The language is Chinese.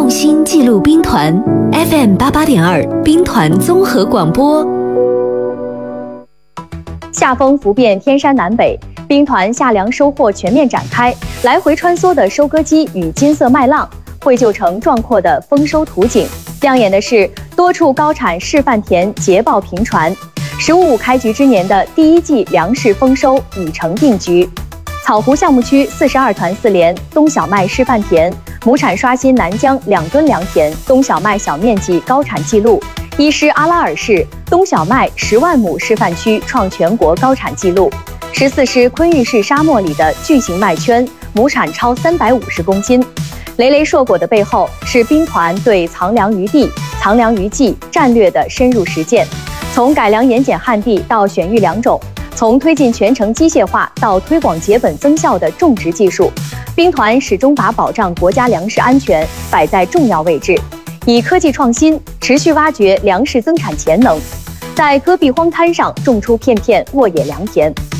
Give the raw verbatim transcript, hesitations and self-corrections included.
用心记录兵团 F M 八八点二兵团综合广播。 夏风拂遍天山南北，兵团夏粮收获全面展开，来回穿梭的收割机与金色麦浪绘就成壮阔的丰收图景。亮眼的是，多处高产示范田捷报频传。十五五开局之年的第一季粮食丰收已成定局。草湖项目区四十二团四连冬小麦示范田，亩产刷新南疆两吨良田冬小麦小面积高产纪录。伊施阿拉尔市冬小麦十万亩示范区创全国高产纪录。十四师昆玉市沙漠里的巨型麦圈，亩产超三百五十公斤。累累硕果的背后，是兵团对藏粮于地、藏粮于技战略的深入实践。从改良盐碱旱地到选育良种，从推进全程机械化到推广节本增效的种植技术，兵团始终把保障国家粮食安全摆在重要位置，以科技创新持续挖掘粮食增产潜能，在戈壁荒滩上种出片片沃野良田。